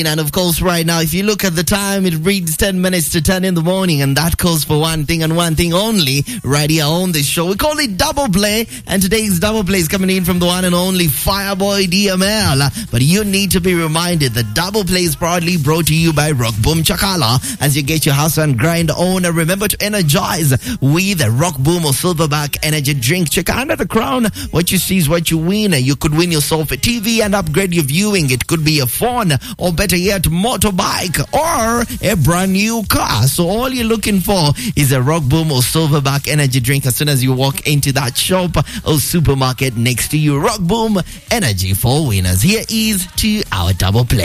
And of course, right now, if you look at the time, it reads 10 minutes to 10 in the morning, and that calls for one thing and one thing only right here on this show. We call it Double Play, and today's Double Play is coming in from the one and only Fireboy DML. But you need to be reminded that Double Play is proudly brought to you by Rock Boom Chakala. As you get your house and grind on, remember to energize with a Rock Boom or Silverback energy drink. Check under the crown. What you see is what you win. You could win yourself a TV and upgrade your viewing. It could be a phone, or better yet, motorbike, or a brand new car. So all you're looking for is a Rock Boom or Silverback energy drink as soon as you walk into that shop or supermarket next to you. Rock Boom, energy for winners. Here is to our Double Play.